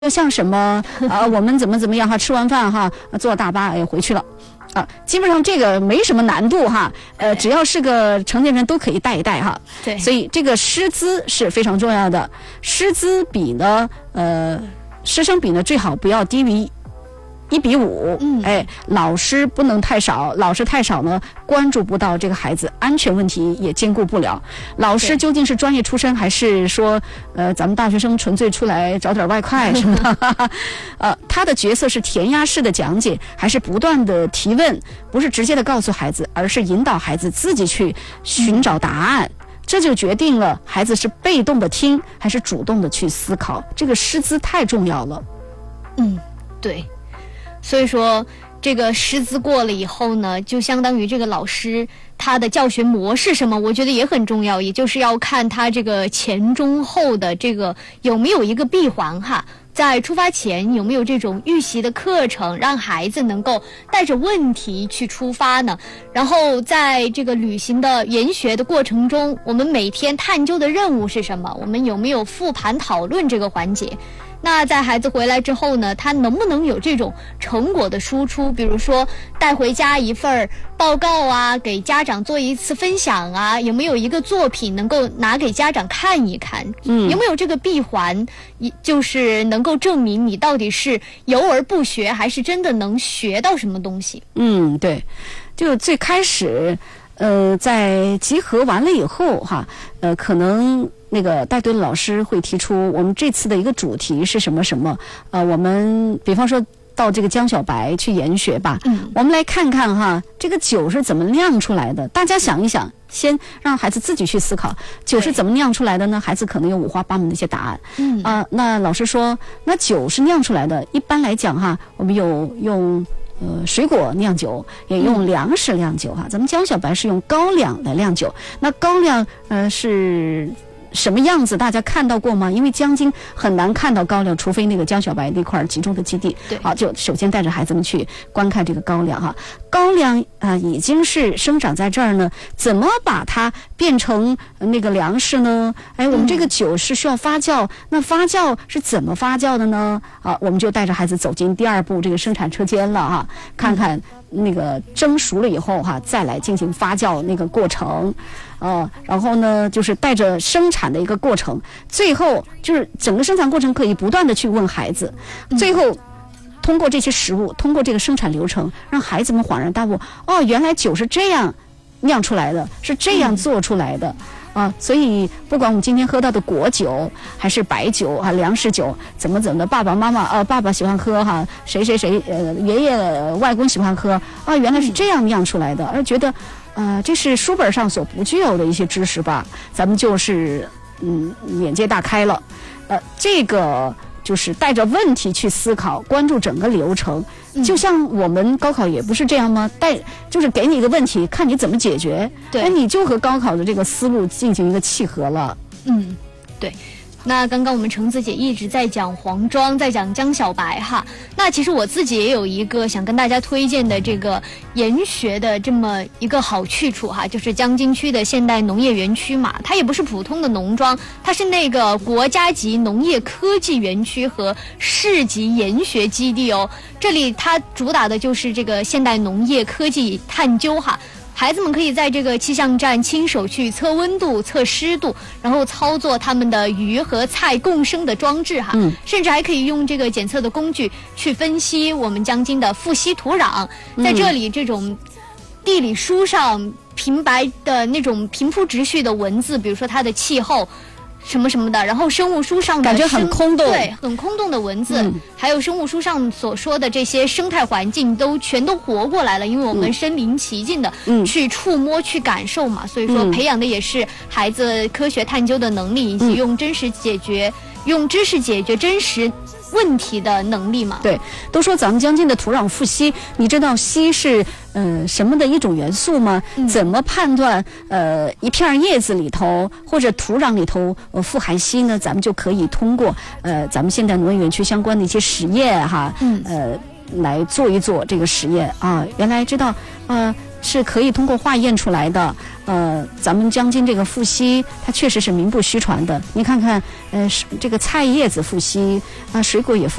像什么我们怎么样哈，吃完饭哈，坐大巴回去了。基本上这个没什么难度哈，只要是个成年人都可以带一带哈。 对， 所以这个师资是非常重要的。师资比呢，师生比呢最好不要低于1:5。老师不能太少，老师太少呢，关注不到这个孩子，安全问题也兼顾不了。老师究竟是专业出身，还是说咱们大学生纯粹出来找点外快什么的？他的角色是填鸭式的讲解，还是不断的提问，不是直接的告诉孩子，而是引导孩子自己去寻找答案。这就决定了孩子是被动的听，还是主动的去思考。这个师资太重要了。 对。所以说这个师资过了以后呢，就相当于这个老师他的教学模式什么，我觉得也很重要，也就是要看他这个前中后的这个有没有一个闭环哈。在出发前有没有这种预习的课程，让孩子能够带着问题去出发呢？然后在这个旅行的研学的过程中，我们每天探究的任务是什么？我们有没有复盘讨论这个环节？那在孩子回来之后呢，他能不能有这种成果的输出？比如说带回家一份报告啊，给家长做一次分享啊，有没有一个作品能够拿给家长看一看？有没有这个闭环，就是能够证明你到底是游而不学，还是真的能学到什么东西？ 对，就最开始在集合完了以后哈，可能那个带队的老师会提出我们这次的一个主题是什么什么，我们比方说到这个江小白去研学吧，我们来看看哈，这个酒是怎么酿出来的，大家想一想，先让孩子自己去思考酒是怎么酿出来的呢？孩子可能有五花八门的一些答案。那老师说，那酒是酿出来的，一般来讲哈，我们有用水果酿酒，也用粮食酿酒哈。咱们江小白是用高粱来酿酒，那高粱是什么样子？大家看到过吗？因为江津很难看到高粱，除非那个江小白那块集中的基地。 对， 好，就首先带着孩子们去观看这个高粱哈。高粱已经是生长在这儿呢，怎么把它变成那个粮食呢？我们这个酒是需要发酵，那发酵是怎么发酵的呢？我们就带着孩子走进第二步这个生产车间了哈，看看那个蒸熟了以后哈，再来进行发酵那个过程。然后呢，就是带着生产的一个过程，最后就是整个生产过程可以不断的去问孩子，最后通过这些食物，通过这个生产流程，让孩子们恍然大悟，原来酒是这样酿出来的，是这样做出来的。所以不管我们今天喝到的果酒还是白酒啊，粮食酒怎么的，爸爸妈妈爸爸喜欢喝哈，谁爷爷外公喜欢喝原来是这样酿出来的，而觉得这是书本上所不具有的一些知识吧，咱们就是眼界大开了。这个就是带着问题去思考，关注整个流程。就像我们高考也不是这样吗？就是给你一个问题，看你怎么解决。 对， 你就和高考的这个思路进行一个契合了。 对。那刚刚我们橙子姐一直在讲黄庄，在讲江小白哈。那其实我自己也有一个想跟大家推荐的这个研学的这么一个好去处哈，就是江津区的现代农业园区嘛。它也不是普通的农庄，它是那个国家级农业科技园区和市级研学基地哦。这里它主打的就是这个现代农业科技探究哈。孩子们可以在这个气象站亲手去测温度、测湿度，然后操作他们的鱼和菜共生的装置哈，甚至还可以用这个检测的工具去分析我们江津的富硒土壤。在这里，这种地理书上平白的那种平铺直叙的文字，比如说它的气候什么什么的，然后生物书上的感觉很空洞， 对，很空洞的文字，还有生物书上所说的这些生态环境全都活过来了，因为我们身临其境的去触摸、去感受嘛，所以说培养的也是孩子科学探究的能力，以及用知识解决真实问题的能力嘛。 对，都说咱们江津的土壤富硒，你知道硒是什么的一种元素吗？怎么判断一片叶子里头或者土壤里头富含硒呢？咱们就可以通过咱们现代农业园区相关的一些实验哈，来做一做这个实验啊。原来知道是可以通过化验出来的。咱们江津这个富硒，它确实是名不虚传的。你看看，这个菜叶子富硒啊，水果也富